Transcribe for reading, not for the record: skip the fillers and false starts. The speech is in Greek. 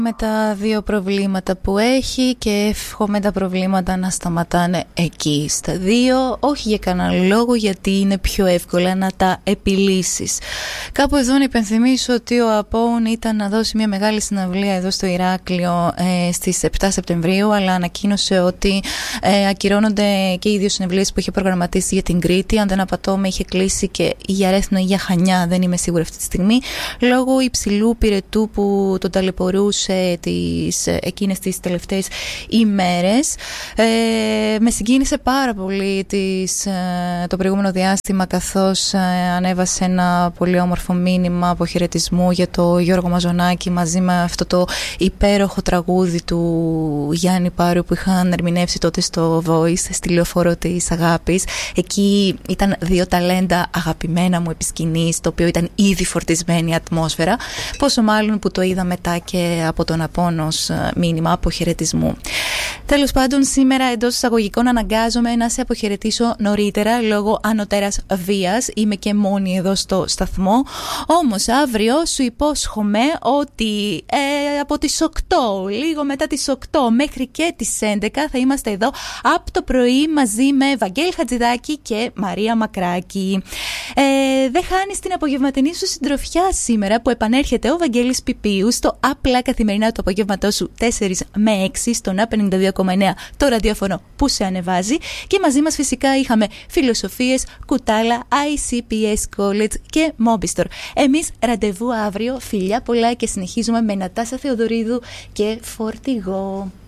Με τα δύο προβλήματα που έχει και εύχομαι τα προβλήματα να σταματάνε εκεί στα δύο, όχι για κανένα λόγο, γιατί είναι πιο εύκολα να τα επιλύσεις. Κάπου εδώ να υπενθυμίσω ότι ο Απόουν ήταν να δώσει μια μεγάλη συναυλία εδώ στο Ηράκλειο στις 7 Σεπτεμβρίου, αλλά ανακοίνωσε ότι ακυρώνονται και οι δύο συναυλίες που είχε προγραμματίσει για την Κρήτη. Αν δεν απατώμε, είχε κλείσει και για Ρέθινο ή για Χανιά, δεν είμαι σίγουρη αυτή τη στιγμή, λόγω υψηλού πυρετού που τον ταλαιπωρούσε εκείνες τις τελευταίες ημέρες. Με συγκίνησε πάρα πολύ το προηγούμενο διάστημα, καθώς ανέβασε ένα πολύ όμορφο μήνυμα αποχαιρετισμού για το Γιώργο Μαζονάκη, μαζί με αυτό το υπέροχο τραγούδι του Γιάννη Πάρου που είχαν ερμηνεύσει τότε στο Voice, στη Λεωφόρο της Αγάπης. Εκεί ήταν δύο ταλέντα αγαπημένα μου επί σκηνής, το οποίο ήταν ήδη φορτισμένη ατμόσφαιρα, πόσο μάλλον που το είδα μετά και από τον Απόνος μήνυμα αποχαιρετισμού. Τέλος πάντων, σήμερα εντός εισαγωγικών αναγκάζομαι να σε αποχαιρετήσω νωρίτερα λόγω ανωτέρας βίας. Είμαι και μόνη εδώ στο σταθμό. Όμως αύριο σου υπόσχομαι ότι από τις 8, λίγο μετά τις 8 μέχρι και τις 11 θα είμαστε εδώ από το πρωί μαζί με Βαγγέλη Χατζηδάκη και Μαρία Μακράκη. Δεν χάνεις την απογευματινή σου συντροφιά σήμερα που επανέρχεται ο Βαγγέλης Πιπίου στο απλά καθημερινά του απογεύματό σου 4 με 6 στον A52,9 το ραδιόφωνο που σε ανεβάζει. Και μαζί μας φυσικά είχαμε φιλοσοφίες, κουτάλα, ICPS College και Mobistor. Εμείς ραντεβού αύριο, φιλιά πολλά και συνεχίζουμε με Νατάσα Θεοδωρίδου και Φορτηγό.